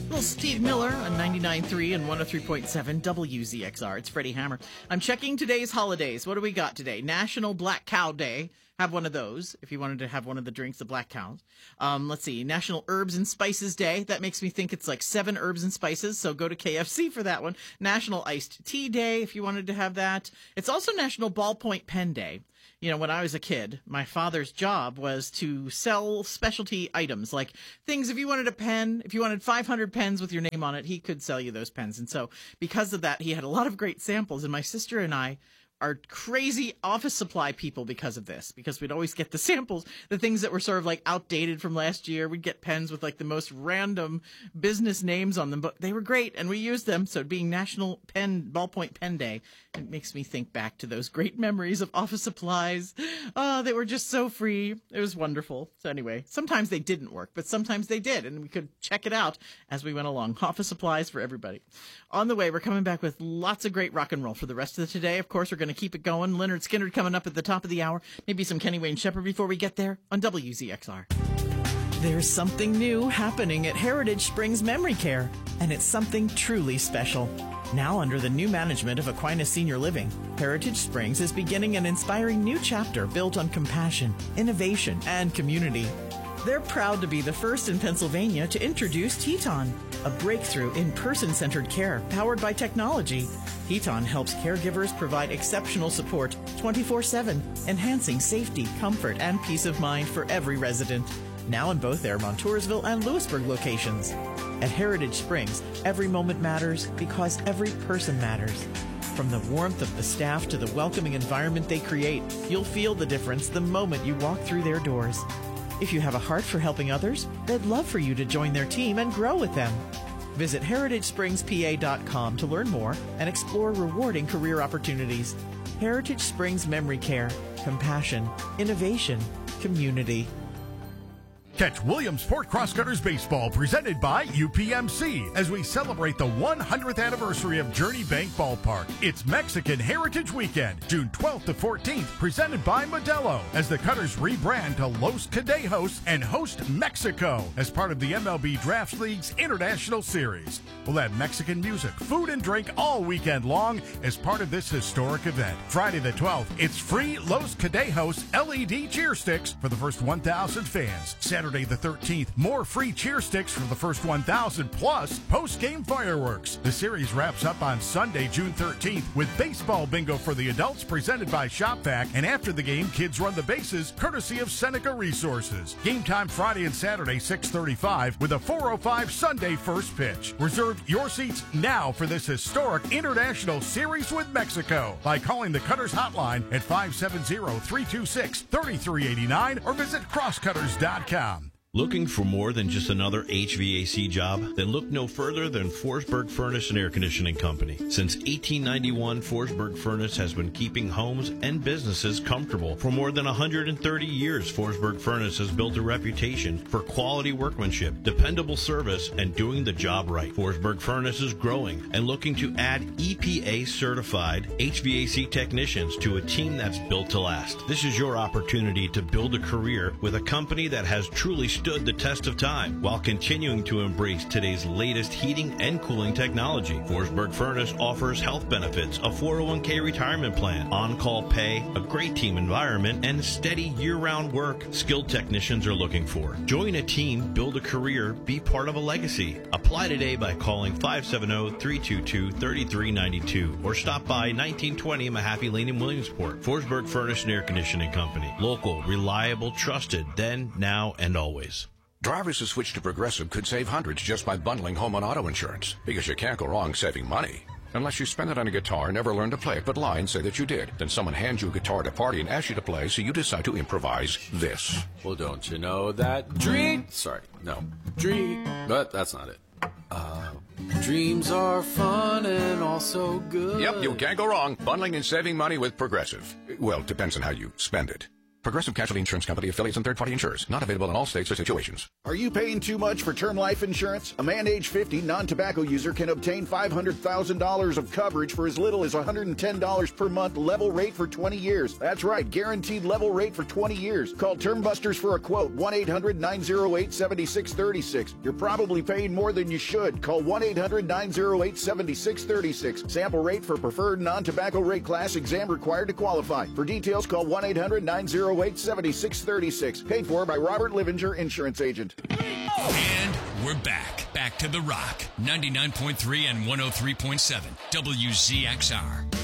Little Steve Miller on 99.3 and 103.7 WZXR. It's Freddie Hammer. I'm checking today's holidays. What do we got today? National Black Cow Day. Have one of those if you wanted to have one of the drinks, the black cows. Let's see. National Herbs and Spices Day. That makes me think it's like 7 herbs and spices, so go to KFC for that one. National Iced Tea Day if you wanted to have that. It's also National Ballpoint Pen Day. You know, when I was a kid, my father's job was to sell specialty items, like things if you wanted a pen, if you wanted 500 pens with your name on it, he could sell you those pens. And so because of that, he had a lot of great samples, and my sister and I are crazy office supply people because of this, because we'd always get the samples, the things that were sort of like outdated from last year. We'd get pens with like the most random business names on them, but they were great and we used them. So being National Ballpoint Pen Day, it makes me think back to those great memories of office supplies. Oh, they were just so free. It was wonderful. So anyway, sometimes they didn't work, but sometimes they did, and we could check it out as we went along. Office supplies for everybody. On the way, we're coming back with lots of great rock and roll for the rest of the today. Of course, we're going to keep it going. Leonard Skinner coming up at the top of the hour. Maybe some Kenny Wayne Shepherd before we get there on WZXR. There's something new happening at Heritage Springs Memory Care, and it's something truly special. Now under the new management of Aquinas Senior Living, Heritage Springs is beginning an inspiring new chapter built on compassion, innovation, and community. They're proud to be the first in Pennsylvania to introduce Teton, a breakthrough in person-centered care powered by technology. Teton helps caregivers provide exceptional support 24/7, enhancing safety, comfort, and peace of mind for every resident. Now in both their Montoursville and Lewisburg locations. At Heritage Springs, every moment matters because every person matters. From the warmth of the staff to the welcoming environment they create, you'll feel the difference the moment you walk through their doors. If you have a heart for helping others, they'd love for you to join their team and grow with them. Visit heritagespringspa.com to learn more and explore rewarding career opportunities. Heritage Springs Memory Care. Compassion, innovation, community. Catch Williamsport Crosscutters Baseball presented by UPMC as we celebrate the 100th anniversary of Journey Bank Ballpark. It's Mexican Heritage Weekend, June 12th to 14th, presented by Modelo as the Cutters rebrand to Los Cadejos and host Mexico as part of the MLB Drafts League's International Series. We'll have Mexican music, food, and drink all weekend long as part of this historic event. Friday the 12th, it's free Los Cadejos LED cheer sticks for the first 1,000 fans. Saturday the 13th, more free cheer sticks for the first 1,000 plus post-game fireworks. The series wraps up on Sunday, June 13th with baseball bingo for the adults presented by ShopVac, and after the game, kids run the bases courtesy of Seneca Resources. Game time Friday and Saturday, 6:35 with a 4:05 Sunday first pitch. Reserve your seats now for this historic international series with Mexico by calling the Cutters hotline at 570-326-3389 or visit crosscutters.com. Looking for more than just another HVAC job? Then look no further than Forsberg Furnace and Air Conditioning Company. Since 1891, Forsberg Furnace has been keeping homes and businesses comfortable. For more than 130 years, Forsberg Furnace has built a reputation for quality workmanship, dependable service, and doing the job right. Forsberg Furnace is growing and looking to add EPA-certified HVAC technicians to a team that's built to last. This is your opportunity to build a career with a company that has truly stood the test of time while continuing to embrace today's latest heating and cooling technology. Forsberg Furnace offers health benefits, a 401k retirement plan, on-call pay, a great team environment, and steady year-round work skilled technicians are looking for. Join a team, build a career, be part of a legacy. Apply today by calling 570-322-3392 or stop by 1920 Mahaffey Lane in Williamsport. Forsberg Furnace and Air Conditioning Company. Local, reliable, trusted, then, now, and always. Drivers who switch to Progressive could save hundreds just by bundling home and auto insurance, because you can't go wrong saving money. Unless you spend it on a guitar and never learn to play it but lie and say that you did. Then someone hands you a guitar at a party and asks you to play, so you decide to improvise this. Well, don't you know that but that's not it. Dreams are fun and also good. Yep, you can't go wrong bundling and saving money with Progressive. Well, depends on how you spend it. Progressive Casualty Insurance Company, affiliates, and third-party insurers. Not available in all states or situations. Are you paying too much for term life insurance? A man age 50 non-tobacco user can obtain $500,000 of coverage for as little as $110 per month, level rate for 20 years. That's right, guaranteed level rate for 20 years. Call Term Busters for a quote, 1-800-908-7636. You're probably paying more than you should. Call 1-800-908-7636. Sample rate for preferred non-tobacco rate class, exam required to qualify. For details, call 1-800-908-7636. Paid for by Robert Livinger, insurance agent. And we're back. Back to The Rock. 99.3 and 103.7 WZXR.